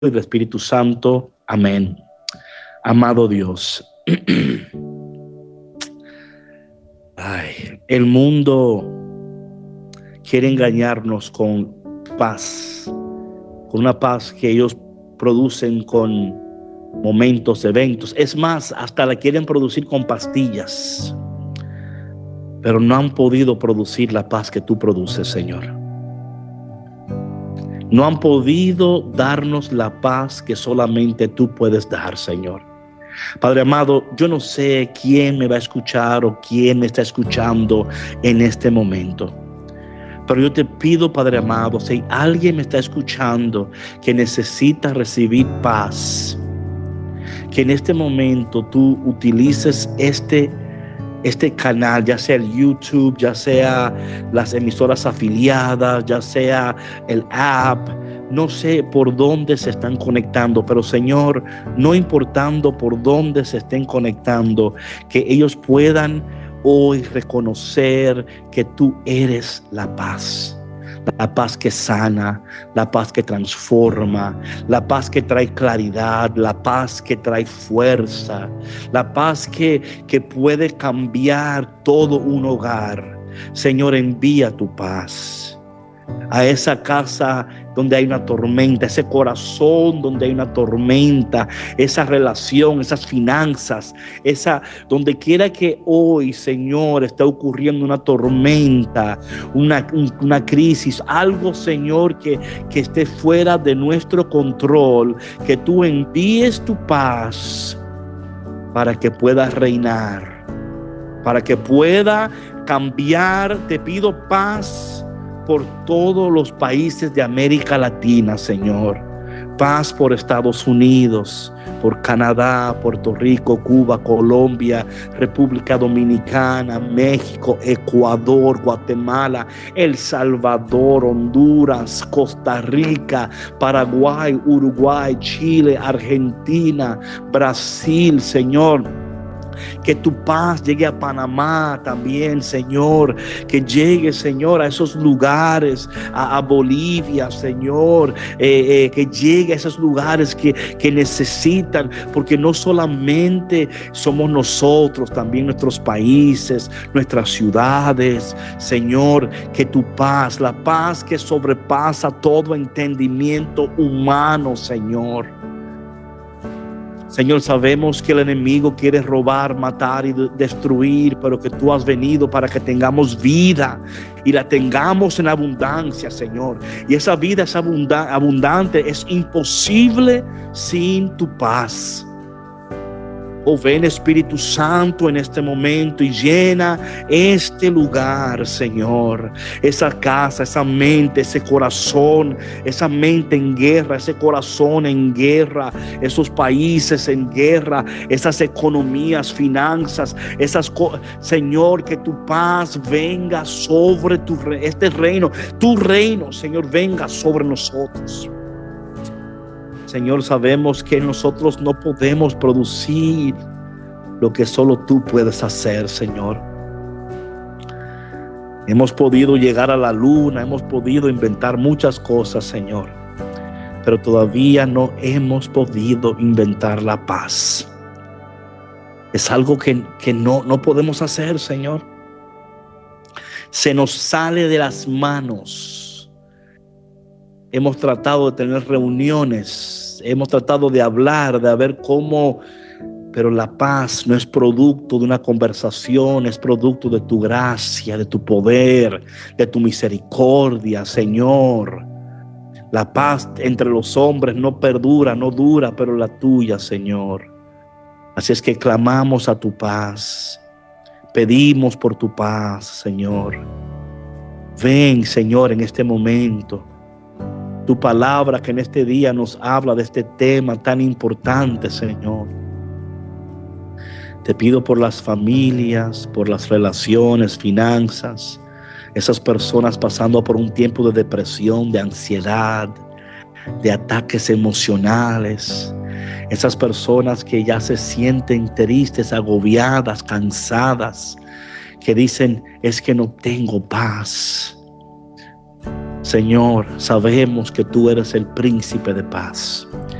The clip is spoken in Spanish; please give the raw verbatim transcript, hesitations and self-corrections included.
y del Espíritu Santo. Amén. Amado Dios, ay, el mundo quiere engañarnos con paz, con una paz que ellos producen con momentos, eventos. Es más, hasta la quieren producir con pastillas, pero no han podido producir la paz que tú produces, Señor. No han podido darnos la paz que solamente tú puedes dar, Señor. Padre amado, yo no sé quién me va a escuchar o quién me está escuchando en este momento, pero yo te pido, Padre amado, si alguien me está escuchando que necesita recibir paz, que en este momento tú utilices este este canal, ya sea el YouTube, ya sea las emisoras afiliadas, ya sea el app, no sé por dónde se están conectando, pero Señor, no importando por dónde se estén conectando, que ellos puedan hoy reconocer que tú eres la paz. La paz que sana, la paz que transforma, la paz que trae claridad, la paz que trae fuerza, la paz que, que puede cambiar todo un hogar. Señor, envía tu paz a esa casa donde hay una tormenta, ese corazón donde hay una tormenta, esa relación, esas finanzas, esa donde quiera que hoy, Señor, está ocurriendo una tormenta, una, una crisis, algo, Señor, que, que esté fuera de nuestro control, que tú envíes tu paz para que pueda reinar, para que pueda cambiar. Te pido paz por todos los países de América Latina, Señor. Paz por Estados Unidos, por Canadá, Puerto Rico, Cuba, Colombia, República Dominicana, México, Ecuador, Guatemala, El Salvador, Honduras, Costa Rica, Paraguay, Uruguay, Chile, Argentina, Brasil, Señor. Que tu paz llegue a Panamá también, Señor. Que llegue, Señor, a esos lugares, a, a Bolivia, Señor. Eh, eh, que llegue a esos lugares que, que necesitan, porque no solamente somos nosotros, también nuestros países, nuestras ciudades, Señor. Que tu paz, la paz que sobrepasa todo entendimiento humano, Señor. Señor, sabemos que el enemigo quiere robar, matar y destruir, pero que tú has venido para que tengamos vida y la tengamos en abundancia, Señor. Y esa vida es abunda- abundante, es imposible sin tu paz. Oh, ven Espíritu Santo en este momento y llena este lugar, Señor. Esa casa, esa mente, ese corazón, esa mente en guerra, ese corazón en guerra, esos países en guerra, esas economías, finanzas, esas cosas. Señor, que tu paz venga sobre tu re- este reino, tu reino, Señor, venga sobre nosotros. Señor, sabemos que nosotros no podemos producir lo que solo tú puedes hacer, Señor. Hemos podido llegar a la luna, hemos podido inventar muchas cosas, Señor, pero todavía no hemos podido inventar la paz. Es algo que, que no, no podemos hacer, Señor. Se nos sale de las manos. Hemos tratado de tener reuniones, hemos tratado de hablar, de ver cómo, pero la paz no es producto de una conversación, es producto de tu gracia, de tu poder, de tu misericordia, Señor. La paz entre los hombres no perdura, no dura, pero la tuya, Señor. Así es que clamamos a tu paz, pedimos por tu paz, Señor. Ven, Señor, en este momento. Tu palabra que en este día nos habla de este tema tan importante, Señor. Te pido por las familias, por las relaciones, finanzas, esas personas pasando por un tiempo de depresión, de ansiedad, de ataques emocionales, esas personas que ya se sienten tristes, agobiadas, cansadas, que dicen, es que no tengo paz. Señor, sabemos que tú eres el príncipe de paz.